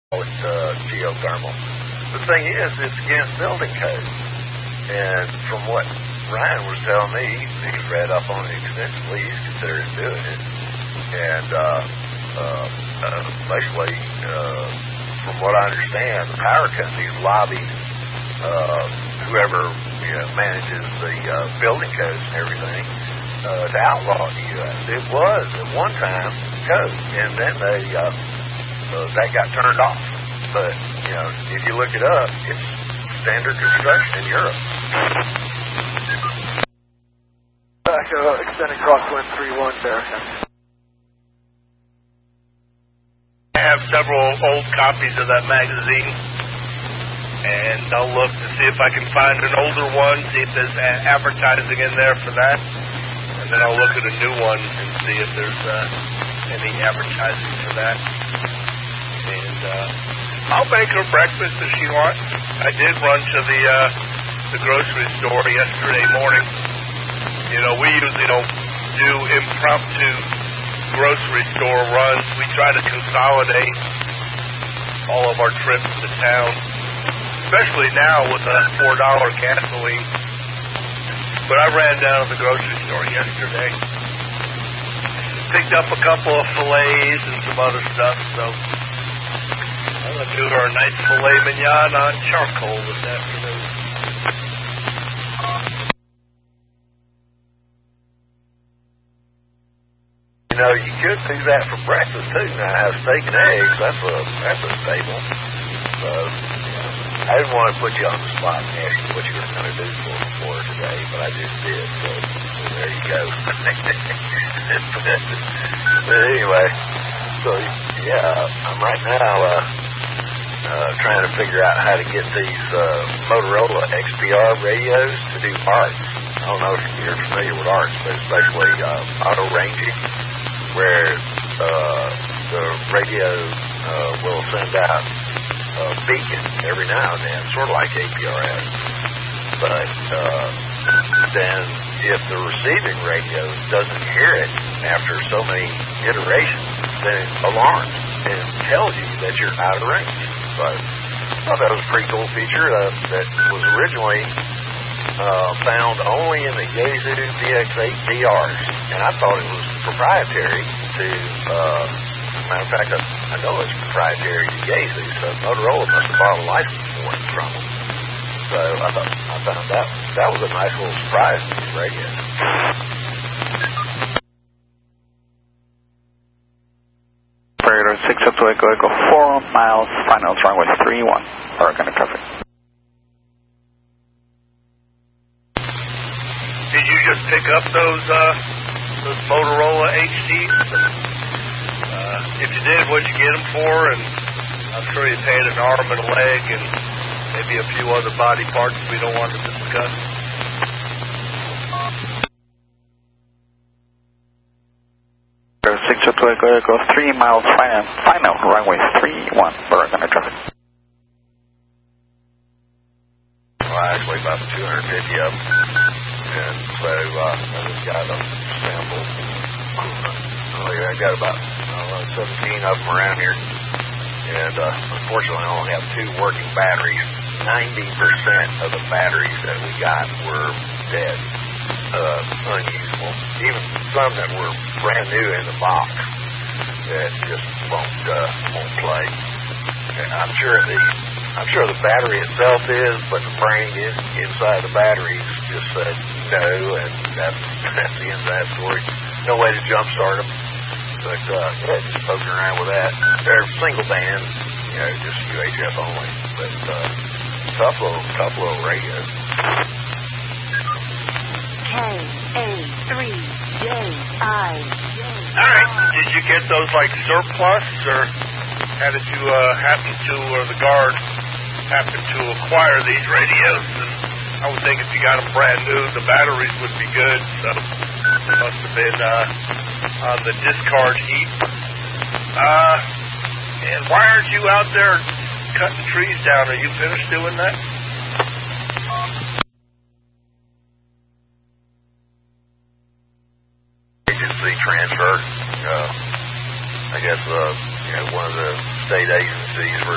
geothermal. The thing is, it's against building code. And from what Ryan was telling me, he's read up on it extensively. He's considering doing it. And basically, from what I understand, the power companies lobbied whoever manages the building codes and everything to outlaw the U.S. It was at one time code, and then that got turned off. But if you look it up, it's standard construction in Europe. Extending crosswind 3-1 there. I have several old copies of that magazine, and I'll look to see if I can find an older one, see if there's advertising in there for that, and then I'll look at a new one and see if there's any advertising for that. And I'll make her breakfast if she wants. I did run to the grocery store yesterday morning. We usually don't do impromptu grocery store runs. We try to consolidate all of our trips to town, especially now with a $4 gasoline. But I ran down to the grocery store yesterday, picked up a couple of fillets and some other stuff, so I'm going to do her a nice filet mignon on charcoal this afternoon. You could do that for breakfast too. Now have steak and eggs. That's a staple. So I didn't want to put you on the spot and ask you what you were going to do for today, but I just did. So there you go. But anyway, so I'm right now trying to figure out how to get these Motorola XPR radios to do ARTS. I don't know if you're familiar with ARTS, but it's basically auto ranging, where the radio will send out a beacon every now and then, sort of like APRS. But then if the receiving radio doesn't hear it after so many iterations, then it alarms and tells you that you're out of range. But I thought that was a pretty cool feature that was originally found only in the Yaesu DX8DRs, and I thought it was proprietary to, matter of fact, I know it's proprietary to Yaesu, so Motorola must have bought a license for it from them. So I found that was a nice little surprise to the radio. Operator 602 Echo 4 miles, finals runway 31, Oregon traffic. Did you just pick up those Motorola HDs? If you did, what'd you get them for? And I'm sure you paid an arm and a leg and maybe a few other body parts we don't want to discuss. Operator 602 Echo 3 miles, final runway 31, Oregon traffic. Well, actually about 250 of them. And so I just got them sampled. I got about 17 of them around here. And unfortunately, I only have 2 working batteries. 90% of the batteries that we got were dead, unusable. Even some that were brand new in the box that just won't play. And I'm sure the battery itself is, but the brain inside the batteries just said no, and that's the end of that story. No way to jumpstart them. But just poking around with that. They're single band, just UHF only. But tough little radios. KA3JI. All right. Did you get those like surplus, or how did you happen to, or the guard happen to acquire these radios? And I would think if you got them brand new, the batteries would be good. So they must have been on the discard heap. And why aren't you out there cutting trees down? Are you finished doing that? Agency transfer. I guess one of the state agencies